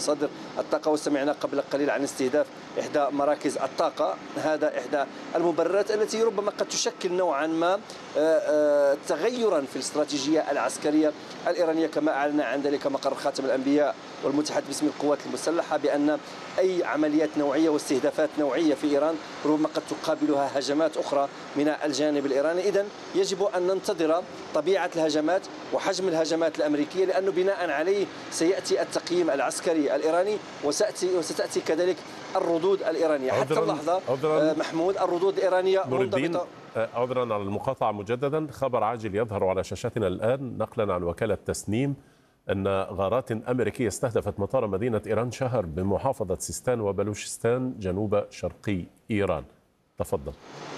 مصادر الطاقة، وسمعنا قبل قليل عن استهداف إحدى مراكز الطاقة. هذا إحدى المبررات التي ربما قد تشكل نوعا ما تغيرا في الاستراتيجية العسكرية الإيرانية، كما أعلن عن ذلك مقر خاتم الأنبياء والمتحدث باسم القوات المسلحة بأن أي عمليات نوعية واستهدافات نوعية في إيران ربما قد تقابلها هجمات أخرى من الجانب الإيراني. إذن يجب أن ننتظر طبيعة الهجمات وحجم الهجمات الأمريكية، لأنه بناء عليه سيأتي التقييم العسكري الإيراني وستأتي كذلك الردود الإيرانية. حتى اللحظة محمود الردود الإيرانية منضبطة. عذرا على المقاطعة مجددا، خبر عاجل يظهر على شاشتنا الآن نقلا عن وكالة تسنيم أن غارات أمريكية استهدفت مطار مدينة إيران شهر بمحافظة سيستان وبلوشستان جنوب شرقي إيران. تفضل.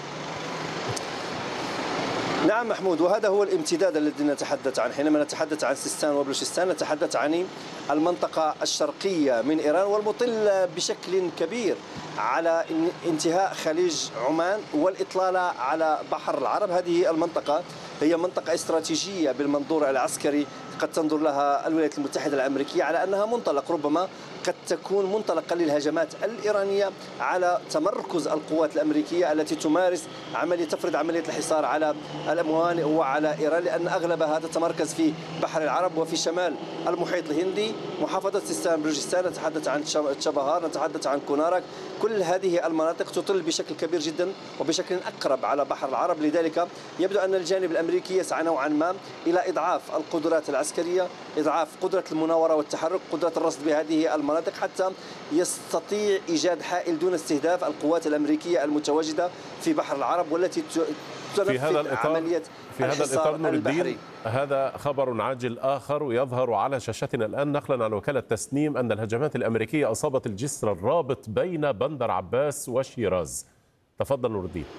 نعم محمود، وهذا هو الامتداد الذي نتحدث عنه. حينما نتحدث عن سيستان وبلوشستان نتحدث عن المنطقة الشرقية من إيران والمطل بشكل كبير على انتهاء خليج عمان والإطلالة على بحر العرب. هذه المنطقة هي منطقة استراتيجية بالمنظور العسكري، قد تنظر لها الولايات المتحدة الأمريكية على أنها منطلق، ربما قد تكون منطلقا للهجمات الإيرانية على تمركز القوات الأمريكية التي تفرض عملية الحصار على الموانئ وعلى إيران، لأن أغلبها تتمركز في بحر العرب وفي شمال المحيط الهندي. محافظة سيستان بلوشستان، نتحدث عن تشابهار، نتحدث عن كونارك، كل هذه المناطق تطل بشكل كبير جدا وبشكل أقرب على بحر العرب. لذلك يبدو أن الجانب الأمريكي يسعى نوعا ما إلى إضعاف القدرات العسكرية، إضعاف قدرة المناورة والتحرك، قدرة الرصد بهذه المناطق، حتى يستطيع إيجاد حائل دون استهداف القوات الأمريكية المتواجدة في بحر العرب والتي تنفذ عملية الحصار البحري. هذا خبر عاجل آخر يظهر على شاشتنا الآن نقلا عن وكالة تسنيم أن الهجمات الأمريكية أصابت الجسر الرابط بين بندر عباس وشيراز. تفضل نور الدين.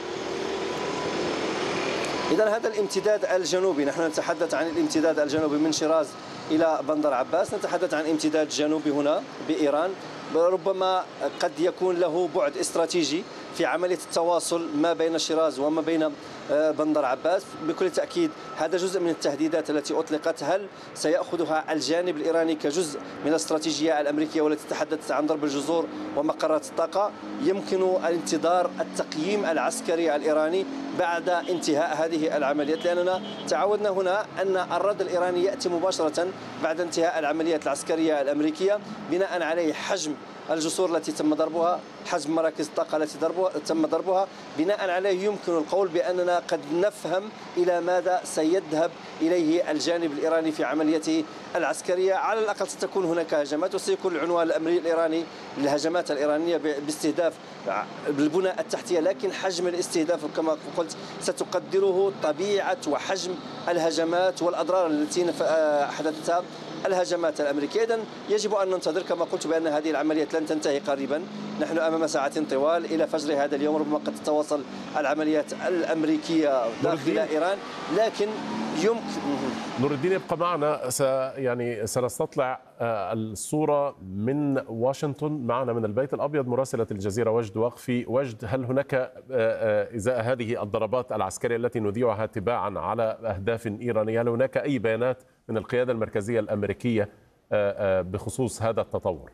إذن هذا الامتداد الجنوبي، نحن نتحدث عن الامتداد الجنوبي من شيراز إلى بندر عباس، نتحدث عن امتداد جنوبي هنا بإيران، ربما قد يكون له بعد استراتيجي في عملية التواصل ما بين شيراز وما بين بندر عباس. بكل تأكيد هذا جزء من التهديدات التي أطلقت. هل سيأخذها الجانب الإيراني كجزء من الاستراتيجية الأمريكية والتي تحدثت عن ضرب الجزر ومقرات الطاقة؟ يمكن الانتظار التقييم العسكري الإيراني بعد انتهاء هذه العمليات، لأننا تعودنا هنا أن الرد الإيراني يأتي مباشرة بعد انتهاء العمليات العسكرية الأمريكية، بناء عليه حجم الجسور التي تم ضربها، حجم مراكز الطاقة التي تم ضربها، بناء عليه يمكن القول بأننا قد نفهم إلى ماذا سيذهب إليه الجانب الإيراني في عمليته العسكرية. على الأقل ستكون هناك هجمات، وسيكون العنوان الإيراني للهجمات الإيرانية باستهداف بالبنى التحتية، لكن حجم الاستهداف كما قلت ستقدره طبيعة وحجم الهجمات والأضرار التي حدثتها الهجمات الأمريكية. إذن يجب أن ننتظر كما قلت بأن هذه العمليات لن تنتهي قريبا. نحن أمام ساعات طوال إلى فجر هذا اليوم، ربما قد تتواصل العمليات الأمريكية داخل إيران، لكن يمكن. نور الدين يبقى معنا، سنستطلع الصورة من واشنطن. معنا من البيت الأبيض مراسلة الجزيرة وجد وقفي. وجد، هل هناك إزاء هذه الضربات العسكرية التي نذيعها تباعا على أهداف إيرانية، هل هناك أي بيانات من القيادة المركزية الأمريكية بخصوص هذا التطور؟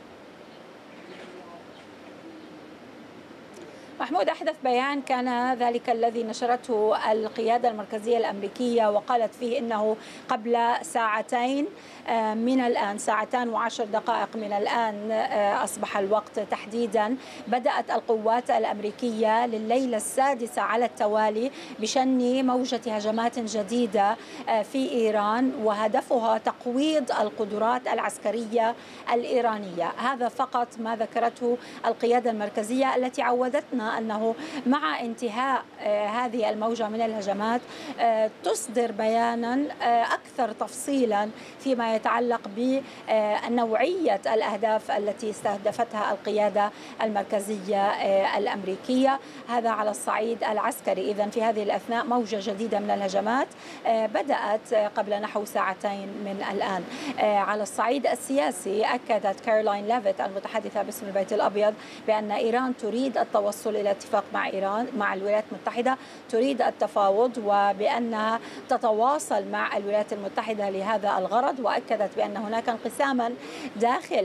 محمود، أحدث بيان كان ذلك الذي نشرته القيادة المركزية الأمريكية، وقالت فيه أنه قبل ساعتين من الآن، 2:10 من الآن أصبح الوقت تحديدا، بدأت القوات الأمريكية لليلة السادسة على التوالي بشن موجة هجمات جديدة في إيران، وهدفها تقويض القدرات العسكرية الإيرانية. هذا فقط ما ذكرته القيادة المركزية التي عودتنا أنه مع انتهاء هذه الموجة من الهجمات تصدر بيانا أكثر تفصيلا فيما يتعلق بنوعية الأهداف التي استهدفتها القيادة المركزية الأمريكية. هذا على الصعيد العسكري. إذن في هذه الأثناء موجة جديدة من الهجمات بدأت قبل نحو ساعتين من الآن. على الصعيد السياسي، أكدت كارولاين ليفيت المتحدثة باسم البيت الأبيض بأن إيران تريد التوصل إلى اتفاق مع الولايات المتحدة، تريد التفاوض، وبأنها تتواصل مع الولايات المتحدة لهذا الغرض. وأكدت بأن هناك انقساما داخل